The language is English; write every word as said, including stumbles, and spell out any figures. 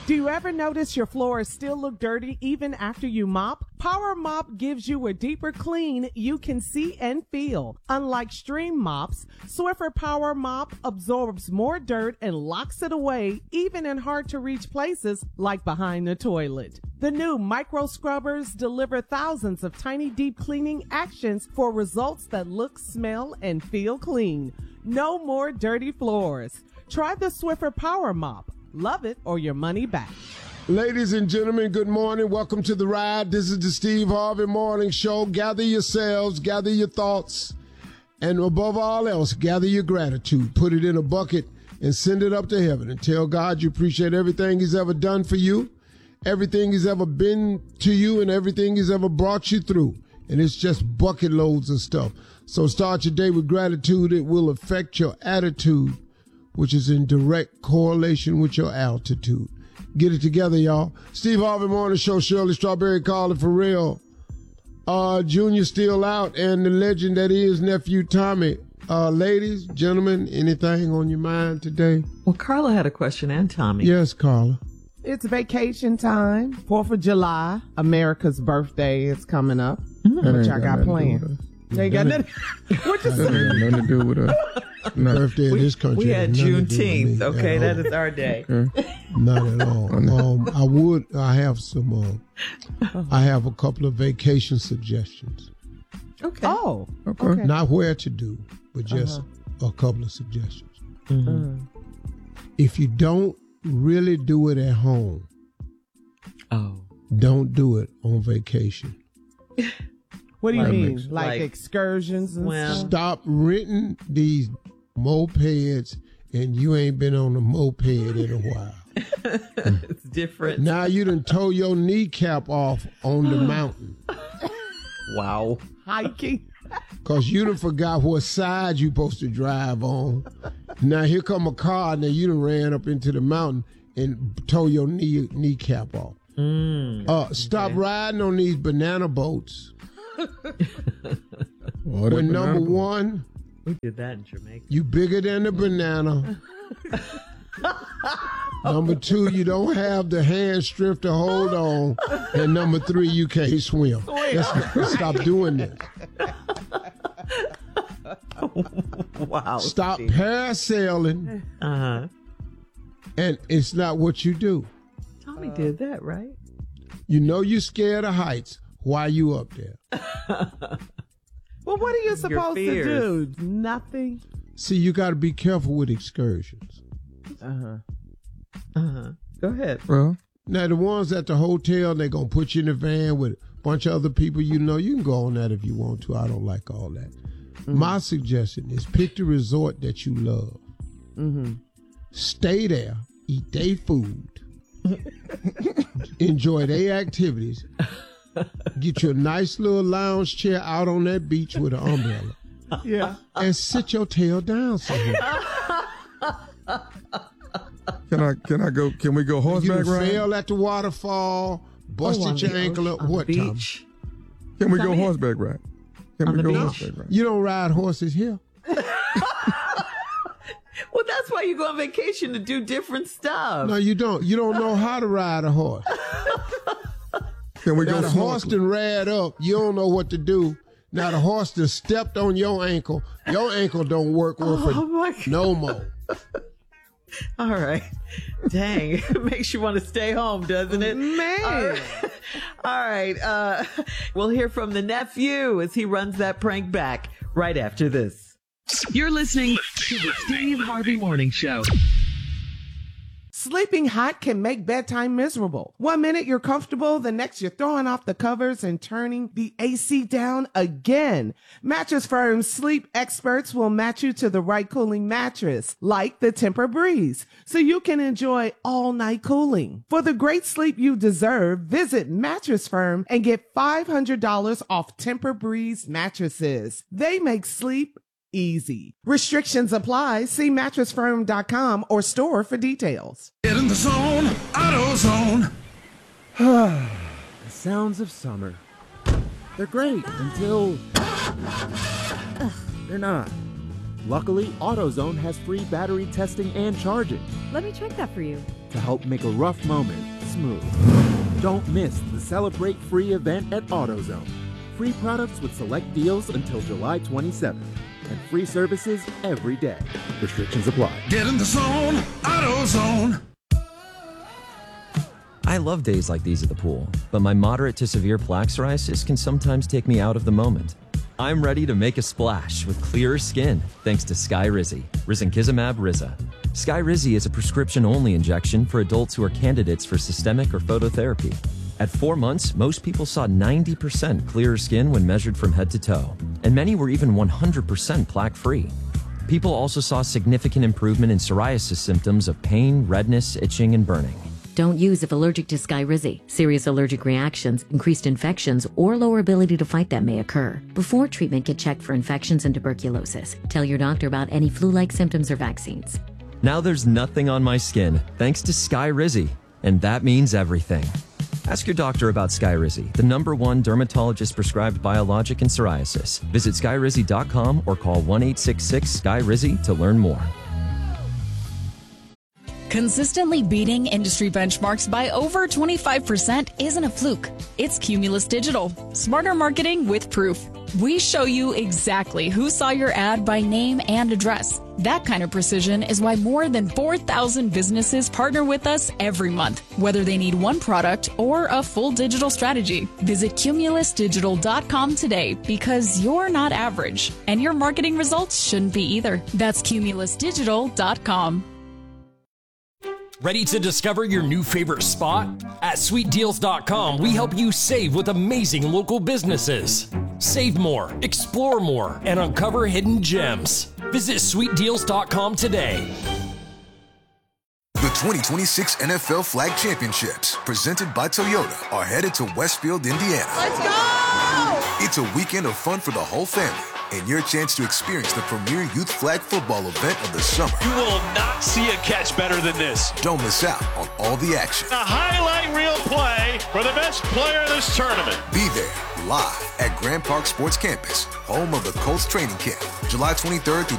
Do you ever notice your floors still look dirty even after you mop? Power Mop gives you a deeper clean you can see and feel. Unlike stream mops, Swiffer Power Mop absorbs more dirt and locks it away, even in hard-to-reach places like behind the toilet. The new micro scrubbers deliver thousands of tiny deep cleaning actions for results that look, smell, and feel clean. No more dirty floors. Try the Swiffer Power Mop. Love it or your money back. Ladies and gentlemen, good morning. Welcome to the ride. This is the Steve Harvey Morning Show. Gather yourselves, gather your thoughts, and above all else, gather your gratitude. Put it in a bucket and send it up to heaven and tell God you appreciate everything he's ever done for you, everything he's ever been to you, and everything he's ever brought you through. And it's just bucket loads of stuff. So start your day with gratitude. It will affect your attitude, which is in direct correlation with your altitude. Get it together, y'all. Steve Harvey Morning Show, Shirley Strawberry calling for real. Uh, Junior still out, and the legend that is Nephew Tommy. Uh, ladies, gentlemen, anything on your mind today? Well, Carla had a question, and Tommy. Yes, Carla. It's vacation time. fourth of July, America's birthday is coming up. Mm-hmm. What y'all got planned? They got nothing. What you say? Nothing to do with us. No. Birthday in this country. We had Juneteenth. Okay, that is our day. Okay. Not at all. Um, I would. I have some. Uh, I have a couple of vacation suggestions. Okay. Oh. Okay. okay. Not where to do, but just uh-huh. a couple of suggestions. Mm-hmm. Uh. If you don't really do it at home, oh, don't do it on vacation. What do you like, mean? Like, like excursions and well, stuff? Stop renting these mopeds and you ain't been on a moped in a while. It's different. Now you done tore your kneecap off on the mountain. Wow. Hiking. Because you done forgot what side you supposed to drive on. Now here come a car, now you done ran up into the mountain and tore your knee kneecap off. Mm, uh, stop okay. riding on these banana boats. What when number boat? one, we did that in Jamaica. You bigger than a banana. Number two, you don't have the hand strength to hold on. And number three, you can't swim. Let's, let's stop doing this. Wow. Stop Steve. parasailing. Uh-huh. And it's not what you do. Tommy uh, did that, right? You know you're scared of heights. Why are you up there? Well, what are you supposed to do? Nothing. See, you got to be careful with excursions. Uh-huh. Uh-huh. Go ahead. Well, now, the ones at the hotel, they're going to put you in a van with a bunch of other people you know. You can go on that if you want to. I don't like all that. Mm-hmm. My suggestion is pick the resort that you love. Mm-hmm. Stay there. Eat their food. Enjoy their activities. Get you a nice little lounge chair out on that beach with an umbrella. Yeah. And sit your tail down somewhere. Can I can I go can we go horseback you riding? You fell at the waterfall, busted oh, your ankle up. What beach? Tom? Can we go horseback ride? Can on we go beach? horseback ride? You don't ride horses here. Well, that's why you go on vacation, to do different stuff. No, you don't. You don't know how to ride a horse. Can we now go the horse done rad up. You don't know what to do. Now the horse done stepped on your ankle. Your ankle don't work well for oh no more. All right. Dang. It makes you want to stay home, doesn't it? Man. All right. All right. Uh, we'll hear from the nephew as he runs that prank back right after this. You're listening to the Steve Harvey Morning Show. Sleeping hot can make bedtime miserable. One minute you're comfortable, the next you're throwing off the covers and turning the A C down again. Mattress Firm's sleep experts will match you to the right cooling mattress, like the Tempur-Breeze, so you can enjoy all-night cooling. For the great sleep you deserve, visit Mattress Firm and get five hundred dollars off Tempur-Breeze mattresses. They make sleep easy. Restrictions apply. See mattress firm dot com or store for details. Get in the zone, AutoZone. The sounds of summer. They're great until they're not. Luckily, AutoZone has free battery testing and charging. Let me check that for you. to help make a rough moment smooth. Don't miss the Celebrate Free event at AutoZone. Free products with select deals until July twenty-seventh. And free services every day. Restrictions apply. Get in the zone, AutoZone. I love days like these at the pool, but my moderate to severe plaque psoriasis can sometimes take me out of the moment. I'm ready to make a splash with clearer skin thanks to Skyrizi, risankizumab Riza. Skyrizi is a prescription-only injection for adults who are candidates for systemic or phototherapy. At four months, most people saw ninety percent clearer skin when measured from head to toe, and many were even one hundred percent plaque-free. People also saw significant improvement in psoriasis symptoms of pain, redness, itching, and burning. Don't use if allergic to Skyrizi. Serious allergic reactions, increased infections, or lower ability to fight them may occur. Before treatment, get checked for infections and tuberculosis. Tell your doctor about any flu-like symptoms or vaccines. Now there's nothing on my skin thanks to Skyrizi, and that means everything. Ask your doctor about Skyrizi, the number one dermatologist-prescribed biologic in psoriasis. Visit skyrizi dot com or call one eight six six S K Y R I Z Y to learn more. Consistently beating industry benchmarks by over twenty-five percent isn't a fluke. It's Cumulus Digital. Smarter marketing with proof. We show you exactly who saw your ad by name and address. That kind of precision is why more than four thousand businesses partner with us every month, whether they need one product or a full digital strategy. Visit cumulus digital dot com today because you're not average, and your marketing results shouldn't be either. That's cumulus digital dot com. Ready to discover your new favorite spot? At sweet deals dot com, we help you save with amazing local businesses. Save more, explore more, and uncover hidden gems. Visit sweet deals dot com today. The twenty twenty-six N F L Flag Championships, presented by Toyota, are headed to Westfield, Indiana. Let's go! It's a weekend of fun for the whole family, and your chance to experience the premier youth flag football event of the summer. You will not see a catch better than this. Don't miss out on all the action. A highlight reel play for the best player of this tournament. Be there, live at Grand Park Sports Campus, home of the Colts training camp, July twenty-third through